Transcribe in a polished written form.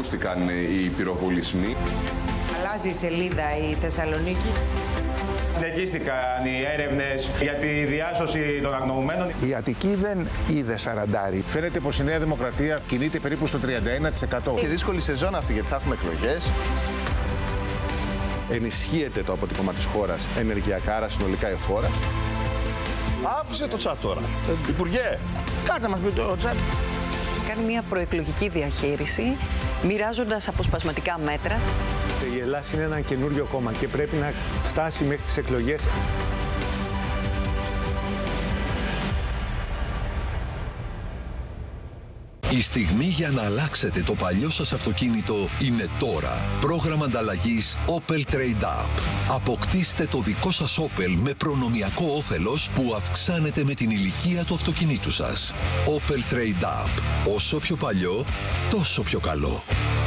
ακούστηκαν οι πυροβολισμοί. Αλλάζει η σελίδα η Θεσσαλονίκη. Συνεχίστηκαν οι έρευνες για τη διάσωση των αγνοωμένων. Η Αττική δεν είδε σαραντάρι. Φαίνεται πως η Νέα Δημοκρατία κινείται περίπου στο 31%. Και δύσκολη σεζόν αυτή, γιατί θα έχουμε εκλογές. Ενισχύεται το αποτύπωμα της χώρας ενεργειακά, άρα συνολικά η χώρα. Άφησε το τσάτ τώρα. Υπουργέ. Κάτσε μας πει το τσάτ. Κάνει μια προεκλογική διαχείριση, μοιράζοντας αποσπασματικά μέτρα. Η Ελλάδα είναι ένα καινούριο κόμμα και πρέπει να φτάσει μέχρι τις εκλογές. Η στιγμή για να αλλάξετε το παλιό σας αυτοκίνητο είναι τώρα. Πρόγραμμα ανταλλαγής Opel Trade Up. Αποκτήστε το δικό σας Opel με προνομιακό όφελος που αυξάνεται με την ηλικία του αυτοκινήτου σας. Opel Trade Up. Όσο πιο παλιό, τόσο πιο καλό.